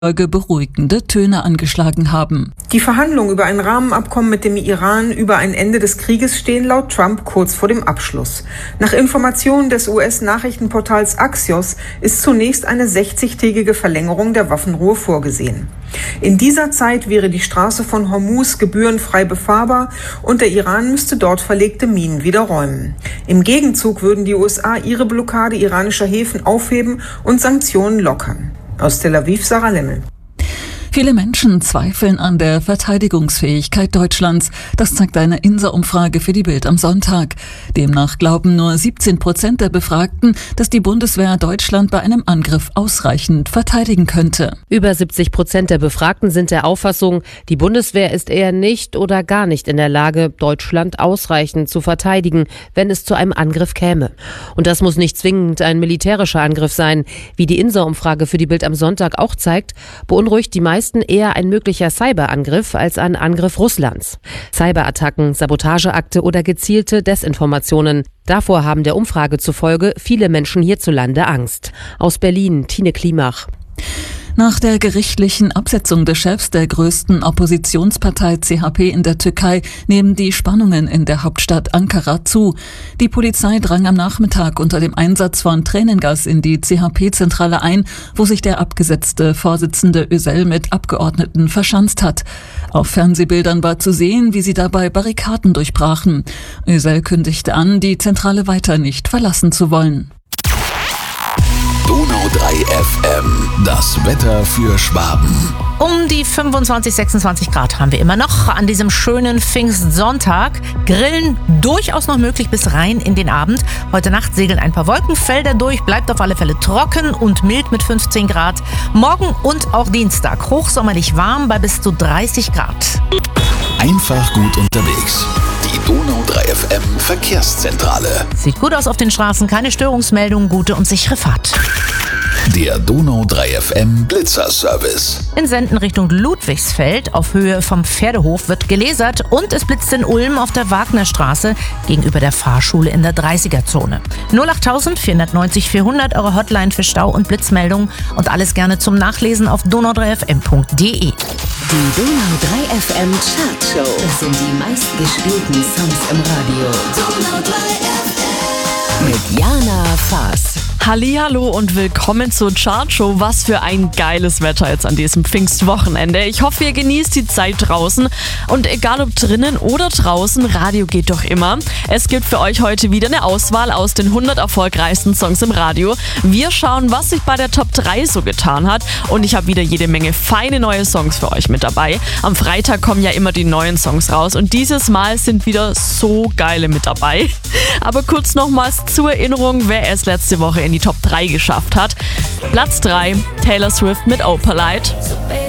beruhigende Töne angeschlagen haben. Die Verhandlungen über ein Rahmenabkommen mit dem Iran über ein Ende des Krieges stehen laut Trump kurz vor dem Abschluss. Nach Informationen des US-Nachrichtenportals Axios ist zunächst eine 60-tägige Verlängerung der Waffenruhe vorgesehen. In dieser Zeit wäre die Straße von Hormuz gebührenfrei befahrbar und der Iran müsste dort verlegte Minen wieder räumen. Im Gegenzug würden die USA ihre Blockade iranischer Häfen aufheben und Sanktionen lockern. Aus Tel Aviv, Sarah Lemmel. Viele Menschen zweifeln an der Verteidigungsfähigkeit Deutschlands. Das zeigt eine INSA-Umfrage für die Bild am Sonntag. Demnach glauben nur 17% der Befragten, dass die Bundeswehr Deutschland bei einem Angriff ausreichend verteidigen könnte. Über 70% der Befragten sind der Auffassung, die Bundeswehr ist eher nicht oder gar nicht in der Lage, Deutschland ausreichend zu verteidigen, wenn es zu einem Angriff käme. Und das muss nicht zwingend ein militärischer Angriff sein. Wie die INSA-Umfrage für die Bild am Sonntag auch zeigt, beunruhigt die meisten eher ein möglicher Cyberangriff als ein Angriff Russlands. Cyberattacken, Sabotageakte oder gezielte Desinformationen. Davor haben der Umfrage zufolge viele Menschen hierzulande Angst. Aus Berlin, Tine Klimach. Nach der gerichtlichen Absetzung des Chefs der größten Oppositionspartei CHP in der Türkei nehmen die Spannungen in der Hauptstadt Ankara zu. Die Polizei drang am Nachmittag unter dem Einsatz von Tränengas in die CHP-Zentrale ein, wo sich der abgesetzte Vorsitzende Özel mit Abgeordneten verschanzt hat. Auf Fernsehbildern war zu sehen, wie sie dabei Barrikaden durchbrachen. Özel kündigte an, die Zentrale weiter nicht verlassen zu wollen. Donau 3 FM, das Wetter für Schwaben. Um die 25, 26 Grad haben wir immer noch an diesem schönen Pfingstsonntag. Grillen durchaus noch möglich bis rein in den Abend. Heute Nacht segeln ein paar Wolkenfelder durch, bleibt auf alle Fälle trocken und mild mit 15 Grad. Morgen und auch Dienstag hochsommerlich warm bei bis zu 30 Grad. Einfach gut unterwegs. Die Donau 3 FM Verkehrszentrale. Sieht gut aus auf den Straßen, keine Störungsmeldungen, gute und sichere Fahrt. Der Donau 3 FM Blitzerservice. In Senden Richtung Ludwigsfeld auf Höhe vom Pferdehof wird gelasert und es blitzt in Ulm auf der Wagnerstraße gegenüber der Fahrschule in der 30er-Zone. 08000 490 400, eure Hotline für Stau- und Blitzmeldungen und alles gerne zum Nachlesen auf donau3fm.de. Die Donau 3 FM Chartshow. Das sind die meistgespielten Songs im Radio. Donau 3 FM. Mit Jana Faas. Hallihallo und willkommen zur Chartshow. Was für ein geiles Wetter jetzt an diesem Pfingstwochenende. Ich hoffe, ihr genießt die Zeit draußen. Und egal ob drinnen oder draußen, Radio geht doch immer. Es gibt für euch heute wieder eine Auswahl aus den 100 erfolgreichsten Songs im Radio. Wir schauen, was sich bei der Top 3 so getan hat. Und ich habe wieder jede Menge feine neue Songs für euch mit dabei. Am Freitag kommen ja immer die neuen Songs raus. Und dieses Mal sind wieder so geile mit dabei. Aber kurz nochmals zur Erinnerung, wer es letzte Woche in die Top 3 geschafft hat. Platz 3, Taylor Swift mit Opalite.